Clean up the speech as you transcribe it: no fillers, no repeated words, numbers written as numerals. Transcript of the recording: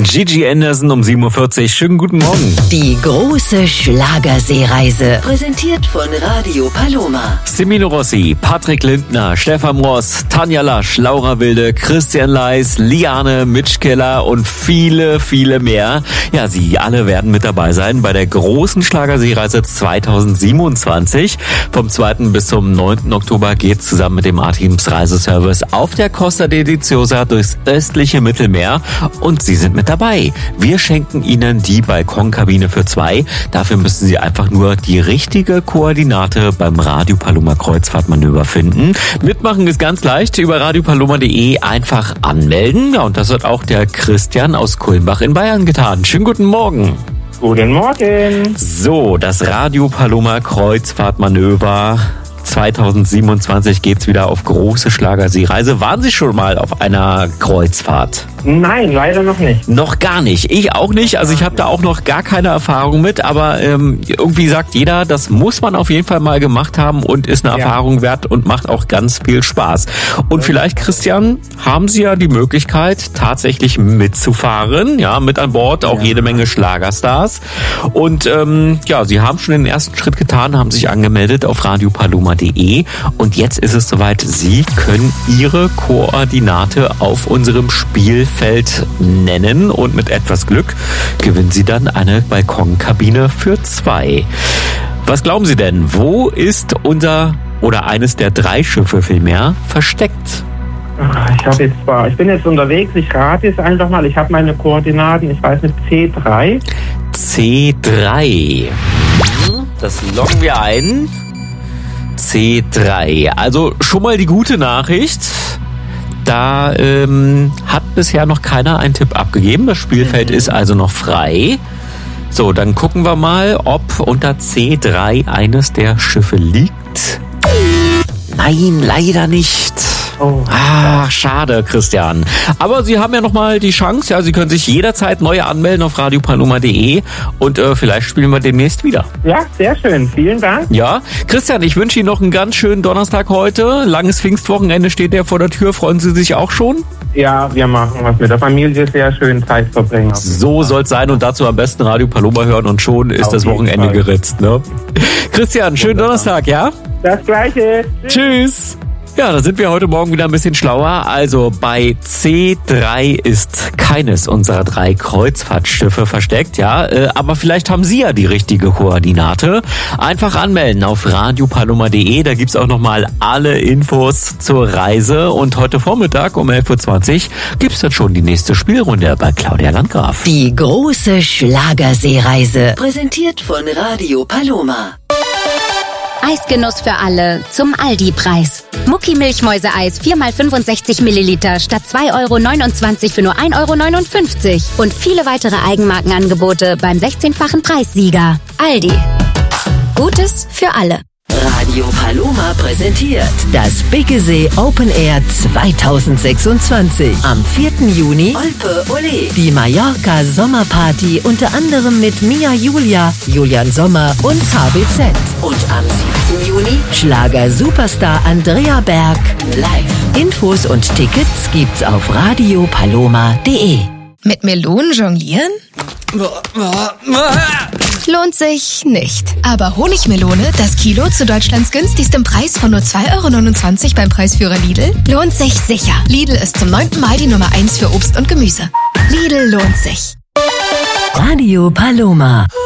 Gigi Anderson um 7.40 Uhr. Schönen guten Morgen. Die große Schlagerseereise. Präsentiert von Radio Paloma. Semino Rossi, Patrick Lindner, Stefan Ross, Tanja Lasch, Laura Wilde, Christian Leis, Liane, Mitch Keller und viele, viele mehr. Ja, sie alle werden mit dabei sein bei der großen Schlagerseereise 2027. Vom 2. bis zum 9. Oktober geht's zusammen mit dem A-Teams Reiseservice auf der Costa Deliciosa durchs östliche Mittelmeer und Sie sind mit dabei. Wir schenken Ihnen die Balkonkabine für 2. Dafür müssen Sie einfach nur die richtige Koordinate beim Radio Paloma Kreuzfahrtmanöver finden. Mitmachen ist ganz leicht. Über radiopaloma.de einfach anmelden. Ja, und das hat auch der Christian aus Kulmbach in Bayern getan. Schönen guten Morgen. Guten Morgen. So, das Radio Paloma Kreuzfahrtmanöver 2027 geht's wieder auf große Schlagerseereise. Waren Sie schon mal auf einer Kreuzfahrt? Nein, leider noch nicht. Noch gar nicht. Ich auch nicht. Also ich habe da auch noch gar keine Erfahrung mit. Aber irgendwie sagt jeder, das muss man auf jeden Fall mal gemacht haben und ist eine Erfahrung wert und macht auch ganz viel Spaß. Und vielleicht, Christian, haben Sie ja die Möglichkeit, tatsächlich mitzufahren. Ja, mit an Bord auch jede Menge Schlagerstars. Und Sie haben schon den ersten Schritt getan, haben sich angemeldet auf radiopaloma.de. Und jetzt ist es soweit, Sie können Ihre Koordinate auf unserem Spielfeld nennen und mit etwas Glück gewinnen Sie dann eine Balkonkabine für 2. Was glauben Sie denn? Wo ist unser oder eines der 3 Schiffe vielmehr versteckt? Ich bin jetzt unterwegs, ich rate jetzt einfach mal, ich habe meine Koordinaten, ich weiß nicht, C3. C3. Das loggen wir ein. C3. Also schon mal die gute Nachricht. Da hat bisher noch keiner einen Tipp abgegeben. Das Spielfeld ist also noch frei. So, dann gucken wir mal, ob unter C3 eines der Schiffe liegt. Nein, leider nicht. Oh. Schade, Christian. Aber Sie haben ja nochmal die Chance. Ja, Sie können sich jederzeit neu anmelden auf radiopaloma.de und vielleicht spielen wir demnächst wieder. Ja, sehr schön. Vielen Dank. Ja, Christian, ich wünsche Ihnen noch einen ganz schönen Donnerstag heute. Langes Pfingstwochenende steht ja vor der Tür. Freuen Sie sich auch schon? Ja, wir machen was mit der Familie. Sehr schön Zeit verbringen. So soll es sein und dazu am besten Radio Paloma hören und schon ist das Wochenende geritzt. Ne? Christian, schönen Donnerstag, ja? Das Gleiche. Tschüss. Ja, da sind wir heute Morgen wieder ein bisschen schlauer. Also bei C3 ist keines unserer 3 Kreuzfahrtschiffe versteckt, ja. Aber vielleicht haben Sie ja die richtige Koordinate. Einfach anmelden auf radiopaloma.de. Da gibt's auch nochmal alle Infos zur Reise. Und heute Vormittag um 11.20 Uhr gibt's dann schon die nächste Spielrunde bei Claudia Landgraf. Die große Schlagerseereise. Präsentiert von Radio Paloma. Eisgenuss für alle zum Aldi-Preis. Mucki Milchmäuse-Eis 4x65 Milliliter statt 2,29 € für nur 1,59 € und viele weitere Eigenmarkenangebote beim 16-fachen Preissieger. Aldi. Gutes für alle. Radio Paloma präsentiert das Biggesee Open Air 2026. Am 4. Juni Olpe Ole. Die Mallorca Sommerparty unter anderem mit Mia Julia, Julian Sommer und HBZ. Und am 7. Juni Schlager-Superstar Andrea Berg live. Infos und Tickets gibt's auf radiopaloma.de. Mit Melonen jonglieren? Lohnt sich nicht. Aber Honigmelone, das Kilo zu Deutschlands günstigstem Preis von nur 2,29 € beim Preisführer Lidl, lohnt sich sicher. Lidl ist zum 9. Mai die Nummer 1 für Obst und Gemüse. Lidl lohnt sich. Radio Paloma.